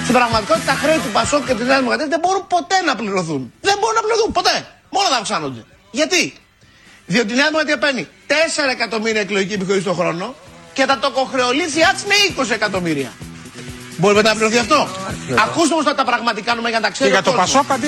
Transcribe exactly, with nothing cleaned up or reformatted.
Στην πραγματικότητα τα χρέη του Πασόκ και τη Νέα Δημοκρατία δεν μπορούν ποτέ να πληρωθούν. Δεν μπορούν να πληρωθούν ποτέ. Μόνο θα αυξάνονται. Γιατί? Διότι η Νέα Δημοκρατία παίρνει τέσσερα εκατομμύρια εκλογική επιχορήγηση το χρόνο και τα τοκοχρεωλήθειά της με είκοσι εκατομμύρια. Μπορεί μετά να πληρωθεί αυτό? Ακούστε όμως τα πραγματικά νούμερα για να τα ξέρετε. Και για το Πασόκ